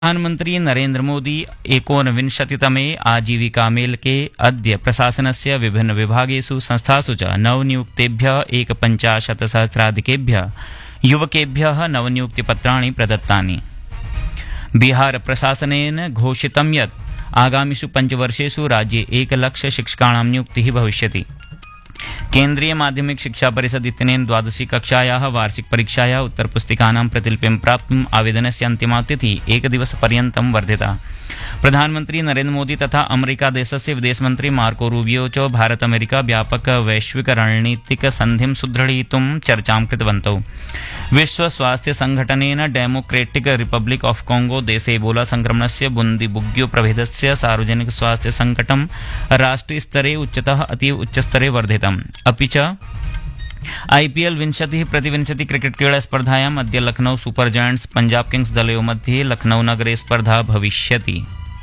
प्रधानमंत्री नरेंद्र मोदी 19तमे आजीविकामेलके अद्य प्रशासनस्य विभिन्न विभागेषु संस्थासु च नवनियुक्तेभ्यः 51,000 युवकेभ्यः नवनियुक्तिपत्राणि प्रदत्तानि। बिहार प्रशासनेन घोषितं यत् आगामिषु 5 वर्षेषु राज्ये 1,00,000 शिक्षकाणां नियुक्तिः भविष्यति। केन्द्रीय माध्यमिक शिक्षा परिषद इत्यनेन 12वी कक्षायाः वार्षिक परीक्षायाः उत्तरपुस्तिकानां प्रतिलिपिं प्राप्तुम् आवेदनस्य अन्तिमा तिथिः एकदिवसपर्यन्तं वर्धिता। प्रधानमंत्री नरेंद्र मोदी तथा अमेरिका देशस्य विदेशमन्त्री मार्को रूबियो च भारत अमेरिका व्यापक वैश्विक रणनीतिक सन्धिं सुदृढयितुं चर्चां कृतवन्तौ। विश्व स्वास्थ्य संघटनेन डेमोक्रेटिक रिपब्लिक ऑफ कोंगो देशे एबोला संक्रमणस्य बुंदीबुग्यो प्रभेदस्य सार्वजनिक स्वास्थ्य संकटं राष्ट्रीयस्तरे उच्चतः अतीव उच्चस्तरे वर्धितम्। अपि च IPL 20-20 क्रिकेट क्रीडा स्पर्धायाम् अद्य Lucknow super giants Punjab Kings दलयोः मध्ये लखनऊ नगरे स्पर्धा भविष्यति।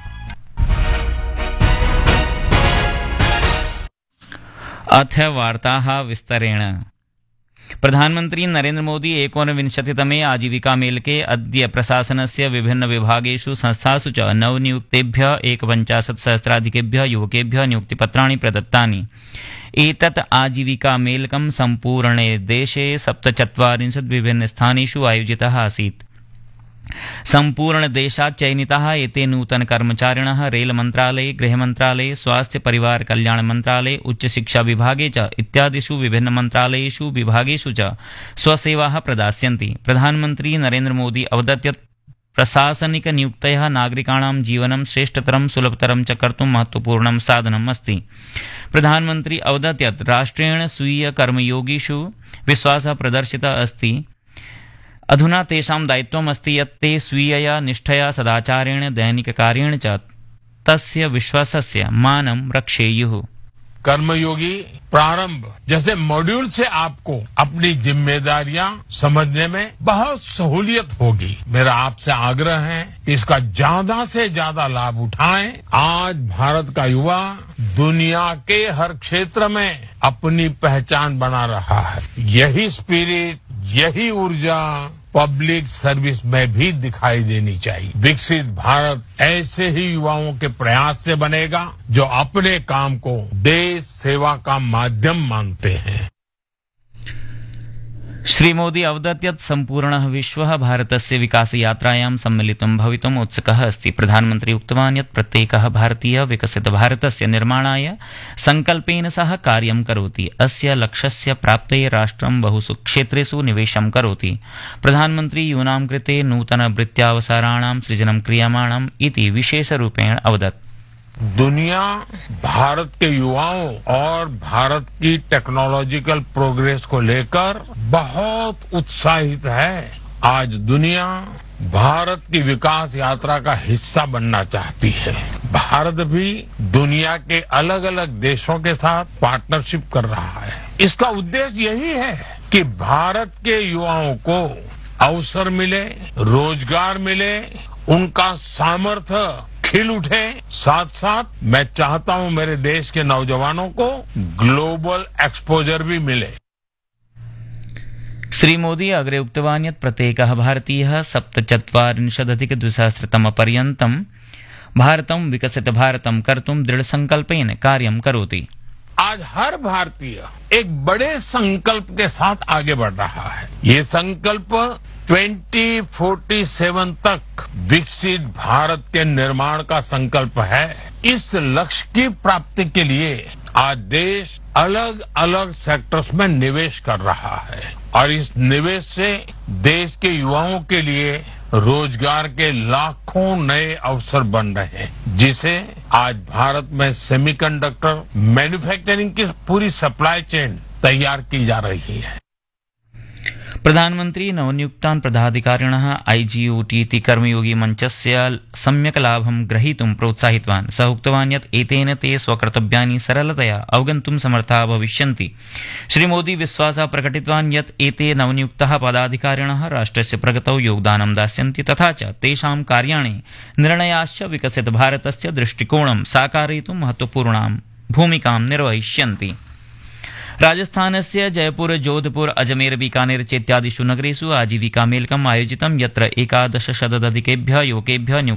अथ वार्ताः विस्तरेण। प्रधानमंत्री नरेंद्र मोदी 19तमे आजीविकामेलके अद्य प्रशासनस्य विभिन्न विभागेषु संस्थासु च नवनियुक्तेभ्यः 51,000 युवकेभ्यः नियुक्तिपत्राणि प्रदत्तानि। एतत् आजीविकामेलकं सम्पूर्णे देशे 47 विभिन्न स्थानेषु आयोजितः आसीत्। सम्पूर्णदेशात् चयनिताः एते नूतन कर्मचारिणः रेल मन्त्रालये, गृह मन्त्रालये, स्वास्थ्य परिवार कल्याण मन्त्रालये, उच्च शिक्षा विभागे च इत्यादिषु विभिन्न मन्त्रालयेषु विभागेषु च स्वसेवाः प्रदास्यन्ति। प्रधानमन्त्री नरेंद्र मोदी अवदत् यत् प्रशासनिक नियुक्तयः नागरिकाणां जीवनं श्रेष्ठतरं सुलभतरं च कर्तुं महत्वपूर्णं साधनम् अस्ति। प्रधानमन्त्री अवदत् यत् राष्ट्रेण स्वीय कर्मयोगिषु विश्वासः प्रदर्शितः अस्ति। अधुना तेषां दायित्वम् अस्ति यत् ते स्वीयया निष्ठया सदाचारेण दैनिककार्येण च तस्य विश्वासस्य मानं रक्षेयुः। कर्मयोगी प्रारंभ जैसे मॉड्यूल से आपको अपनी जिम्मेदारियां समझने में बहुत सहूलियत होगी। मेरा आपसे आग्रह है इसका ज्यादा से ज्यादा लाभ उठाएं। आज भारत का युवा दुनिया के हर क्षेत्र में अपनी पहचान बना रहा है। यही स्पिरिट, यही ऊर्जा पब्लिक सर्विस में भी दिखाई देनी चाहिए। विकसित भारत ऐसे ही युवाओं के प्रयास से बनेगा जो अपने काम को देश सेवा का माध्यम मानते हैं। श्रीमोदी अवदत् यत् सम्पूर्णः विश्वः भारतस्य विकासयात्रायां सम्मिलितं भवितुम् उत्सुकः अस्ति। प्रधानमन्त्री उक्तवान् यत् प्रत्येकः भारतीयः विकसितभारतस्य निर्माणाय सङ्कल्पेन सह कार्यं करोति। अस्य लक्ष्यस्य प्राप्तये राष्ट्रं बहुषु क्षेत्रेषु निवेशं करोति। प्रधानमन्त्री यूनां कृते नूतनवृत्त्यावसराणां सृजनं क्रियमाणम् इति विशेषरूपेण अवदत्। दुनिया भारत के युवाओं और भारत की टेक्नोलॉजिकल प्रोग्रेस को लेकर बहुत उत्साहित है। आज दुनिया भारत की विकास यात्रा का हिस्सा बनना चाहती है। भारत भी दुनिया के अलग अलग देशों के साथ पार्टनरशिप कर रहा है। इसका उद्देश्य यही है कि भारत के युवाओं को अवसर मिले, रोजगार मिले, उनका सामर्थ्य खिल उठे। साथ साथ मैं चाहता हूं मेरे देश के नौजवानों को ग्लोबल एक्सपोजर भी मिले। श्रीमोदी अग्रे उक्तवान् यत् प्रत्येकः भारतीयः 47,200-तमपर्यन्तं भारतं विकसित भारतं कर्तुं दृढ़संकल्पेन कार्यं करोति। आज हर भारतीय एक बड़े संकल्प के साथ आगे बढ़ रहा है। ये संकल्प 2047 तक विकसित भारत के निर्माण का संकल्प है। इस लक्ष्य की प्राप्ति के लिए आज देश अलग अलग सेक्टर्स में निवेश कर रहा है और इस निवेश से देश के युवाओं के लिए रोजगार के लाखों नए अवसर बन रहे हैं, जिसे आज भारत में सेमीकंडक्टर मैन्युफैक्चरिंग की पूरी सप्लाई चेन तैयार की जा रही है। प्रधानमंत्री नवनियुक्तान् पदाधिकारिणः IGOT इति कर्मयोगी मञ्चस्य सम्यक् लाभं ग्रहीतुं प्रोत्साहितवान्। सः उक्तवान् यत् एतेन ते स्वकर्तव्यानि सरलतया अवगन्तुं समर्थाः भविष्यन्ति। श्रीमोदी विश्वासः प्रकटितवान् यत् एते नवनियुक्ताः पदाधिकारिणः राष्ट्रस्य प्रगतौ योगदानं दास्यन्ति तथा च तेषां कार्याणि निर्णयाश्च विकसित भारतस्य दृष्टिकोणं साकारयितुं महत्वपूर्णां भूमिकां निर्वहिष्यन्ति। राजस्थानस्य जयपुर जोधपुर अजमेर बीकानेर चेत्यादिषु नगरेषु आजीविकामेलकम् आयोजितं यत्र 11,000 युवकेभ्यः